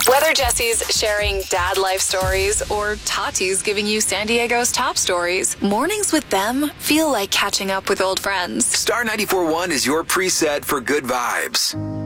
Whether Jesse's sharing dad life stories or Tati's giving you San Diego's top stories, mornings with them feel like catching up with old friends. Star 94.1 is your preset for good vibes.